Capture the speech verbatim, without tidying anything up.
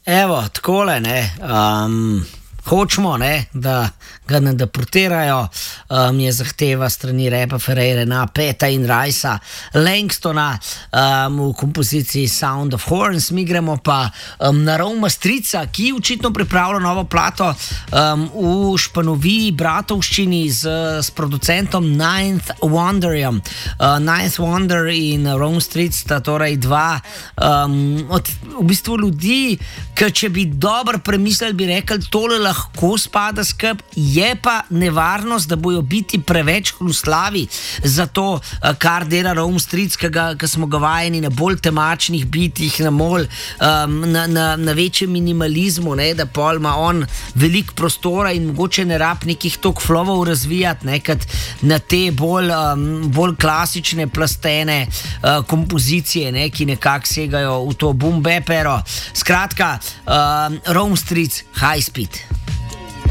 Evo, takole, ne. Um, hočemo, ne, da ga ne deportirajo, um, je zahteva strani Repa Ferreira na Peta in Rajsa Langstona um, v kompoziciji Sound of Horns. Mi gremo pa um, na Roma Strica, ki očitno pripravlja novo plato um, v Španoviji, bratovščini z, s producentom Ninth Wonderjem. Uh, Ninth Wonder in Roma Stric sta torej dva um, od v bistvu ljudi, ki če bi dobro premislili, bi rekli, tole lahko spada skup. Je pa nevarnost, da bojo biti preveč hruslavi za to, kar dela Roma Stric, ki smo ga vajeni na bolj temačnih bitih, na, bolj, um, na, na, na večjem minimalizmu, ne, da pol ima on veliko prostora in mogoče ne rab nekih tok flovov razvijati, ne, kot na te bolj, um, bolj klasične plastene uh, kompozicije, ne, ki nekako segajo v to boom bapero. Skratka, um, Roma Stric, High Speed.